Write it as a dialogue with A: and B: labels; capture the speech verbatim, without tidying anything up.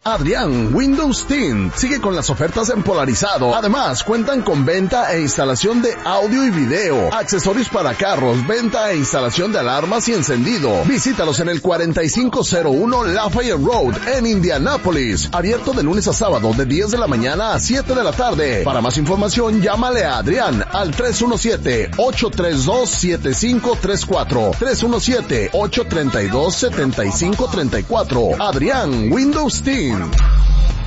A: Adrián Windows Tint sigue con las ofertas en polarizado. Además, cuentan con venta e instalación de audio y video, accesorios para carros, venta e instalación de alarmas y encendido. Visítalos en el cuarenta y cinco cero uno Lafayette Road en Indianápolis. Abierto de lunes a sábado de diez de la mañana a siete de la tarde. Para más información, llámale a Adrián al tres uno siete, ocho tres dos, siete cinco tres cuatro. tres uno siete, ocho tres dos, siete cinco tres cuatro. Adrián Windows Team.